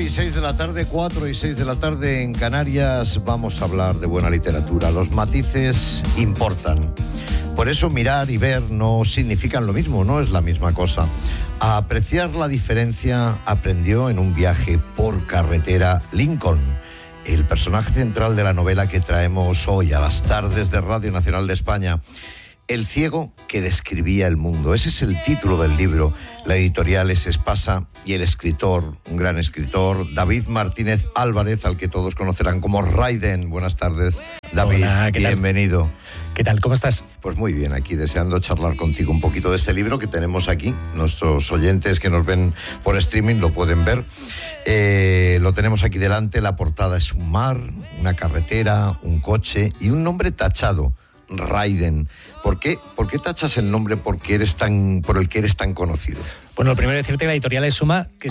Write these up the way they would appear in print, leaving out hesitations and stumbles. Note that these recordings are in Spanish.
y 6 de la tarde, 4 y 6 de la tarde en Canarias. Vamos a hablar de buena literatura. Los matices importan. Por eso mirar y ver no significan lo mismo, no es la misma cosa. A apreciar la diferencia aprendió en un viaje por carretera Lincoln, el personaje central de la novela que traemos hoy a las tardes de Radio Nacional de España. El ciego que describía el mundo. Ese es el título del libro. La editorial es Espasa y el escritor, un gran escritor, David Martínez Álvarez, al que todos conocerán como Raiden. Buenas tardes, David. Hola, ¿qué bienvenido. Tal? ¿Qué tal? ¿Cómo estás? Pues muy bien, aquí deseando charlar contigo un poquito de este libro que tenemos aquí. Nuestros oyentes que nos ven por streaming lo pueden ver. Lo tenemos aquí delante. La portada es un mar, una carretera, un coche y un nombre tachado, Raiden. ¿Por qué tachas el nombre por el que eres tan conocido? Bueno, lo primero es decirte que la editorial es Suma, que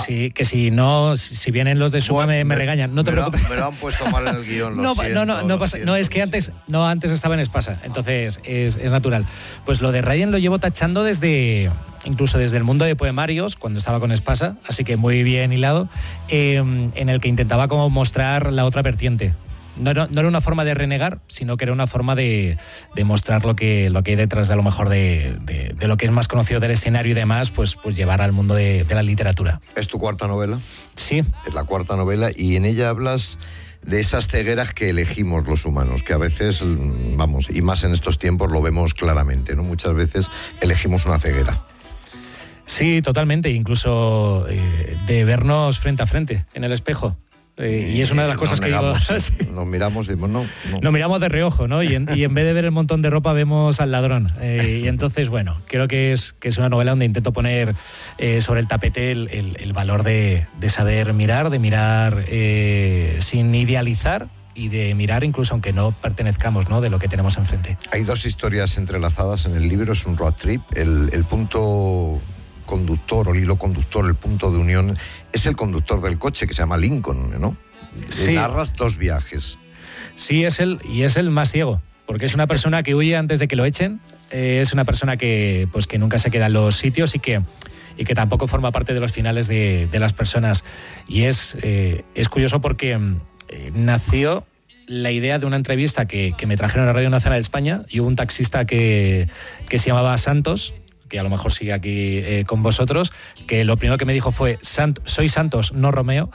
si vienen los de Suma me regañan. No te preocupes. Me lo han puesto mal en el guión, no pasa. No, es que antes estaba en Espasa, entonces es natural. Pues lo de Raiden lo llevo tachando incluso desde el mundo de poemarios, cuando estaba con Espasa, así que muy bien hilado, en el que intentaba como mostrar la otra vertiente. No era una forma de renegar, sino que era una forma de mostrar lo que hay detrás de a lo mejor de lo que es más conocido del escenario y demás, pues llevar al mundo de la literatura. ¿Es tu cuarta novela? Sí. Es la cuarta novela y en ella hablas de esas cegueras que elegimos los humanos, que a veces, y más en estos tiempos lo vemos claramente, ¿no? Muchas veces elegimos una ceguera. Sí, totalmente, incluso de vernos frente a frente en el espejo. Y es una de las cosas que digo. Nos miramos y no. Nos miramos de reojo, ¿no? Y en vez de ver el montón de ropa vemos al ladrón. Y entonces, bueno, creo que es una novela donde intento poner sobre el tapete el valor de saber mirar, de mirar sin idealizar y de mirar incluso aunque no pertenezcamos, ¿no?, de lo que tenemos enfrente. Hay dos historias entrelazadas en el libro, es un road trip. El punto conductor o el hilo conductor, el punto de unión, es el conductor del coche que se llama Lincoln, ¿no? Sí. Narras dos viajes. Sí, es el más ciego, porque es una persona que huye antes de que lo echen, es una persona que nunca se queda en los sitios y que tampoco forma parte de los finales de las personas. Y es curioso porque nació la idea de una entrevista que me trajeron a Radio Nacional de España y hubo un taxista que se llamaba Santos, que a lo mejor sigue aquí con vosotros, que lo primero que me dijo fue: soy Santos, no Romeo.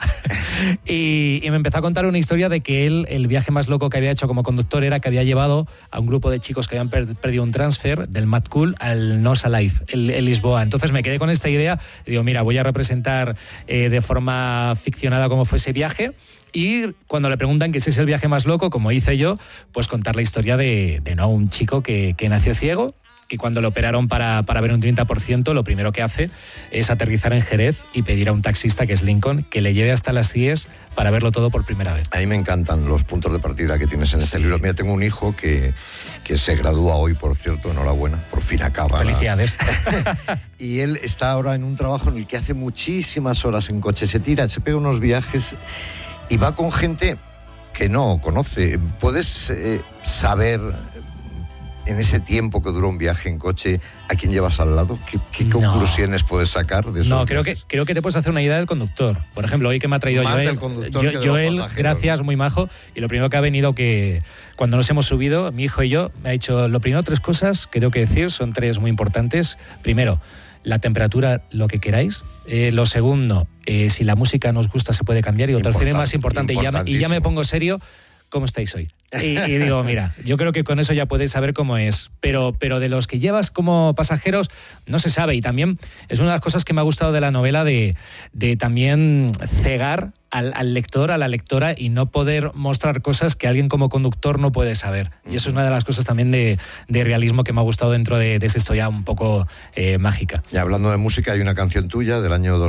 y me empezó a contar una historia de que él, el viaje más loco que había hecho como conductor era que había llevado a un grupo de chicos que habían perdido un transfer del Mad Cool al Nos Alive, el Lisboa. Entonces me quedé con esta idea y digo, mira, voy a representar de forma ficcionada cómo fue ese viaje. Y cuando le preguntan que si es el viaje más loco, como hice yo, pues contar la historia de un chico que nació ciego, que cuando lo operaron para ver un 30%, lo primero que hace es aterrizar en Jerez y pedir a un taxista, que es Lincoln, que le lleve hasta las CIES para verlo todo por primera vez. A mí me encantan los puntos de partida que tienes en este libro. Mira, tengo un hijo que se gradúa hoy, por cierto, enhorabuena, por fin acaba. Felicidades. Y él está ahora en un trabajo en el que hace muchísimas horas en coche, se pega unos viajes y va con gente que no conoce. ¿Puedes saber en ese tiempo que dura un viaje en coche a quién llevas al lado? ¿Qué conclusiones puedes sacar de eso? No, creo que te puedes hacer una idea del conductor. Por ejemplo, hoy que me ha traído Joel, gracias, muy majo. Y lo primero que ha venido, que cuando nos hemos subido, mi hijo y yo, me ha dicho, lo primero, 3 cosas que tengo que decir, son 3 muy importantes. Primero, la temperatura, lo que queráis. Lo segundo, si la música nos gusta se puede cambiar. Y lo tercero y más importante, y ya me pongo serio, ¿cómo estáis hoy? Y digo, mira, yo creo que con eso ya podéis saber cómo es. Pero de los que llevas como pasajeros, no se sabe. Y también es una de las cosas que me ha gustado de la novela, de también cegar al lector, a la lectora, y no poder mostrar cosas que alguien como conductor no puede saber. Y eso es una de las cosas también de realismo que me ha gustado dentro de esta historia un poco mágica. Y hablando de música, hay una canción tuya del año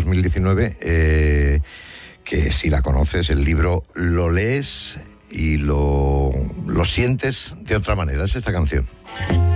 2019 que, si la conoces, el libro lo lees y lo sientes de otra manera. Es esta canción.